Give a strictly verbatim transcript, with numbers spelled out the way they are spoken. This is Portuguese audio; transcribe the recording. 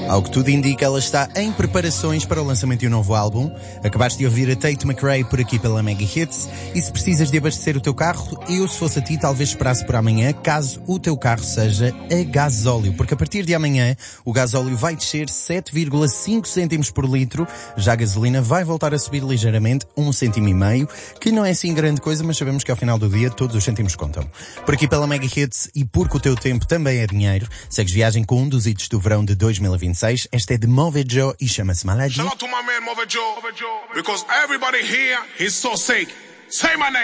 Ao que tudo indica, ela está em preparações para o lançamento de um novo álbum. Acabaste de ouvir a Tate McRae por aqui pela Mega Hits. E se precisas de abastecer o teu carro, eu, se fosse a ti, talvez esperasse por amanhã, caso o teu carro seja a gasóleo. Porque a partir de amanhã, o gasóleo vai descer sete vírgula cinco cêntimos por litro. Já a gasolina vai voltar a subir ligeiramente, um cêntimo e meio, que não é assim grande coisa, mas sabemos que ao final do dia todos os cêntimos contam. Por aqui pela Mega Hits e porque o teu tempo também é dinheiro, segues viagem com um dos hits do verão de dois mil e vinte e seis. Esta é de Mauve Joe e chama-se Maladie. Shout out to my man Mauve Joe, because everybody here is so sick. Say my name.